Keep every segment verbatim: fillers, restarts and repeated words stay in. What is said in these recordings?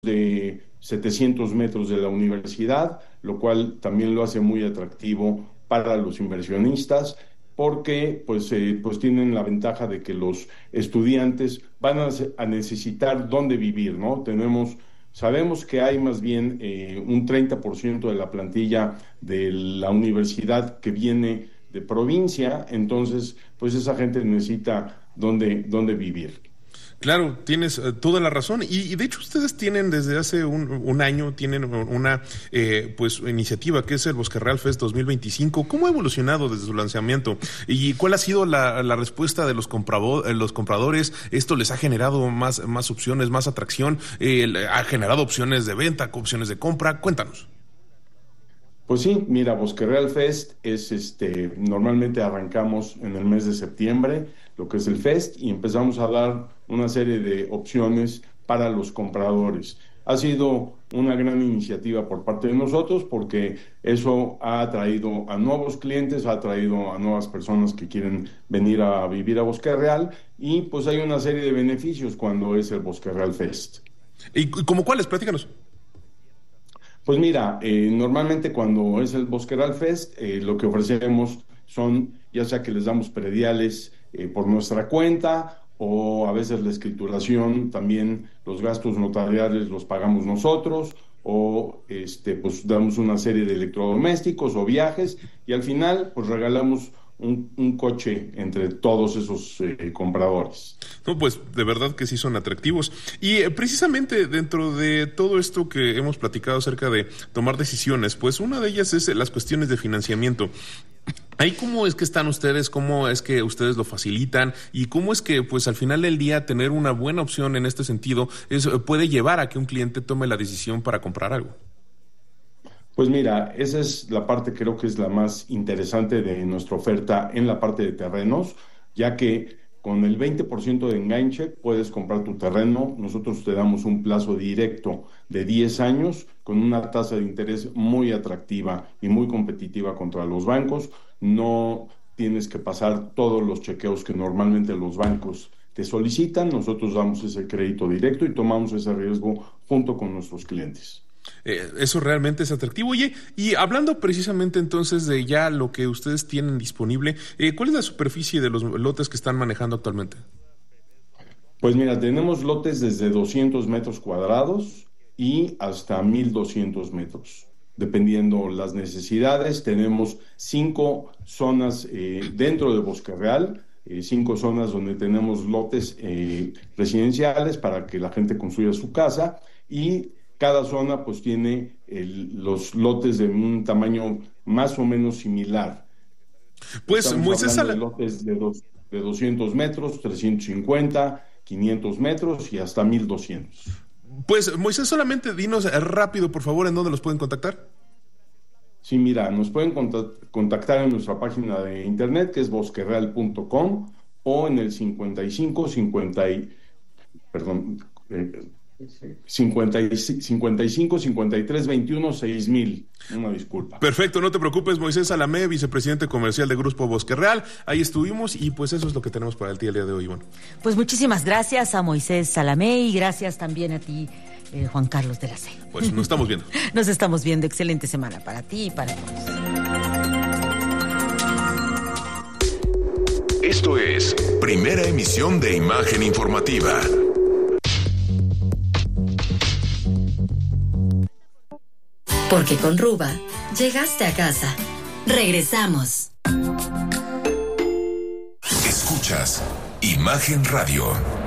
de setecientos metros de la universidad, lo cual también lo hace muy atractivo para los inversionistas, porque pues, eh, pues tienen la ventaja de que los estudiantes van a, a necesitar dónde vivir, ¿no? Tenemos, sabemos que hay más bien eh, un treinta por ciento de la plantilla de la universidad que viene de provincia, entonces pues esa gente necesita dónde, dónde vivir. Claro, tienes uh, toda la razón. Y, y de hecho ustedes tienen desde hace un, un año, tienen una eh, pues iniciativa que es el Bosque Real Fest dos mil veinticinco. ¿Cómo ha evolucionado desde su lanzamiento? ¿Y cuál ha sido la, la respuesta de los, comprado, eh, los compradores? ¿Esto les ha generado más, más opciones, más atracción? Eh, ¿Ha generado opciones de venta, opciones de compra? Cuéntanos. Pues sí, mira, Bosque Real Fest es este, normalmente arrancamos en el mes de septiembre, lo que es el Fest, y empezamos a dar una serie de opciones para los compradores. Ha sido una gran iniciativa por parte de nosotros porque eso ha atraído a nuevos clientes, ha atraído a nuevas personas que quieren venir a vivir a Bosque Real, y pues hay una serie de beneficios cuando es el Bosque Real Fest. ¿Y como cuáles? Platícanos. Pues mira, eh, normalmente cuando es el Bosque Real Fest, eh, lo que ofrecemos son, ya sea que les damos prediales eh, por nuestra cuenta, o a veces la escrituración, también los gastos notariales los pagamos nosotros, o este, pues damos una serie de electrodomésticos o viajes, y al final pues regalamos Un, un coche entre todos esos eh, compradores. No, pues de verdad que sí son atractivos. Y eh, precisamente dentro de todo esto que hemos platicado acerca de tomar decisiones, pues una de ellas es las cuestiones de financiamiento. Ahí, ¿cómo es que están ustedes? ¿Cómo es que ustedes lo facilitan? ¿Y cómo es que, pues, al final del día, tener una buena opción en este sentido es, puede llevar a que un cliente tome la decisión para comprar algo? Pues mira, esa es la parte, creo que es la más interesante de nuestra oferta en la parte de terrenos, ya que con el veinte por ciento de enganche puedes comprar tu terreno. Nosotros te damos un plazo directo de diez años con una tasa de interés muy atractiva y muy competitiva contra los bancos. No tienes que pasar todos los chequeos que normalmente los bancos te solicitan. Nosotros damos ese crédito directo y tomamos ese riesgo junto con nuestros clientes. Eh, eso realmente es atractivo. Oye, y hablando precisamente entonces de ya lo que ustedes tienen disponible, eh, ¿cuál es la superficie de los lotes que están manejando actualmente? Pues mira, tenemos lotes desde doscientos metros cuadrados y hasta mil doscientos metros. Dependiendo las necesidades, tenemos cinco zonas eh, dentro de Bosque Real, eh, cinco zonas donde tenemos lotes eh, residenciales para que la gente construya su casa, y cada zona pues tiene el, los lotes de un tamaño más o menos similar. Pues Estamos Moisés hablando Sala... de lotes de, dos, de doscientos metros, trescientos cincuenta, quinientos metros y hasta mil doscientos. Pues Moisés, solamente dinos rápido, por favor, en dónde los pueden contactar. Sí, mira, nos pueden contactar en nuestra página de internet, que es bosquereal punto com, o en el cincuenta y cinco, cincuenta, perdón, eh, cincuenta y cinco, cincuenta y tres, veintiuno, seis mil. Una disculpa. Perfecto, no te preocupes. Moisés Salamé, vicepresidente comercial de Grupo Bosque Real. Ahí estuvimos y pues eso es lo que tenemos para el día, el día de hoy, Iván. Pues muchísimas gracias a Moisés Salamé y gracias también a ti, eh, Juan Carlos de la C. Pues nos estamos viendo. Nos estamos viendo. Excelente semana para ti y para todos. Esto es Primera Emisión de Imagen Informativa. Porque con Ruba llegaste a casa. Regresamos. Escuchas Imagen Radio.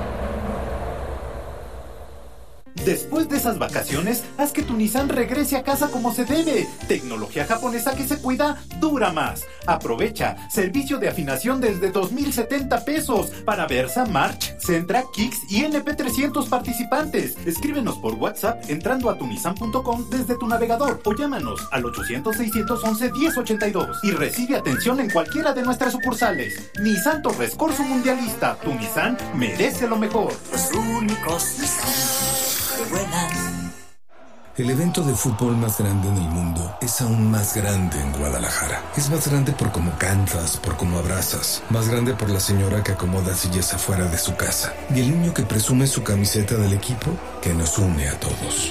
Después de esas vacaciones, haz que tu Nissan regrese a casa como se debe. Tecnología japonesa que se cuida, dura más. Aprovecha servicio de afinación desde dos mil setenta pesos para Versa, March, Sentra, Kicks y N P trescientos participantes. Escríbenos por WhatsApp entrando a tunisan punto com desde tu navegador o llámanos al ochocientos, seiscientos once, diez ochenta y dos y recibe atención en cualquiera de nuestras sucursales. Nissan Torres Corso Mundialista, tu Nissan merece lo mejor. Los únicos Nissan. El evento de fútbol más grande en el mundo es aún más grande en Guadalajara. Es más grande por cómo cantas, por cómo abrazas. Más grande por la señora que acomoda sillas afuera de su casa. Y el niño que presume su camiseta del equipo que nos une a todos.